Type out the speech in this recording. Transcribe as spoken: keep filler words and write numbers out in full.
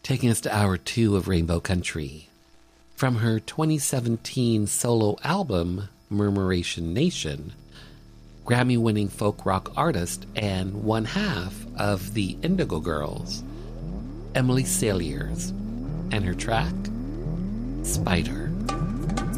taking us to hour two of Rainbow Country. From her twenty seventeen solo album, Murmuration Nation, Grammy-winning folk rock artist and one half of the Indigo Girls, Emily Saliers, and her track, Spider.